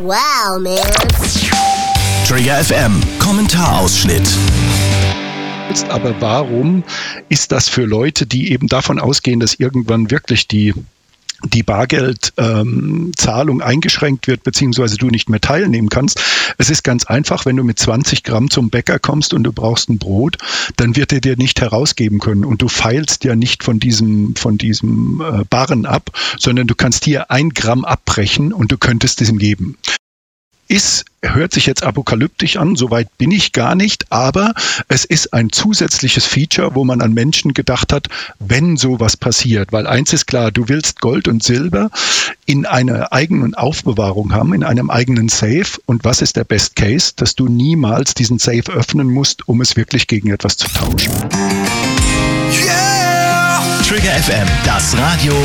Wow, man. Trigger FM, Kommentarausschnitt. Aber warum ist das für Leute, die eben davon ausgehen, dass irgendwann wirklich die Bargeldzahlung eingeschränkt wird, beziehungsweise du nicht mehr teilnehmen kannst? Es ist ganz einfach, wenn du mit 20 Gramm zum Bäcker kommst und du brauchst ein Brot, dann wird er dir nicht herausgeben können und du feilst ja nicht von diesem Barren ab, sondern du kannst hier 1 Gramm abbrechen und du könntest es ihm geben. Hört sich jetzt apokalyptisch an, soweit bin ich gar nicht, aber es ist ein zusätzliches Feature, wo man an Menschen gedacht hat, wenn sowas passiert. Weil eins ist klar, du willst Gold und Silber in einer eigenen Aufbewahrung haben, in einem eigenen Safe. Und was ist der Best Case? Dass du niemals diesen Safe öffnen musst, um es wirklich gegen etwas zu tauschen. Yeah! Trigger FM, das Radio